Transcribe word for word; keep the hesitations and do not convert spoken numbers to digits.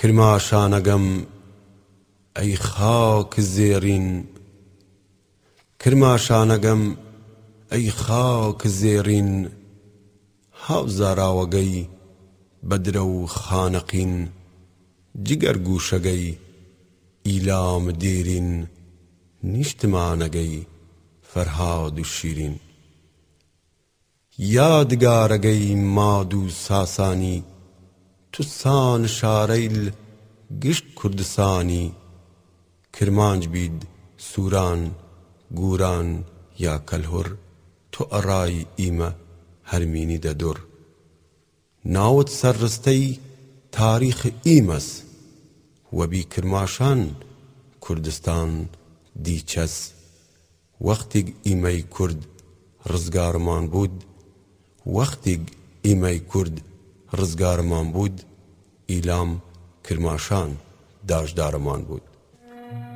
کرماشانەگەم ئەی خاک زێڕین کرماشانەگەم ئەی خاک زێڕین هاوزاراوەگەی بەدرە و خانەقین جگەر گوشەگەی ئیلام دێرین نیشتمانەگەی فەرهاد و شیرین یادگارەگەی ماد و ساسانی توسان شارەیل گشت کوردستانی کرمانج بید سووران گوران یا کەلهوڕ تۆ ئەڕای ئیمە هەرمینی دەدوڕ ناوت سەرڕستەی تاریخ ئیمەس وەبی کرماشان کوردستان دیچەس وەختێک ئیمەی کورد ڕزگارمان بوود وەختێک ئیمەی کورد ڕزگارمان بوود ئیلام کرماشان داژدارمان بوود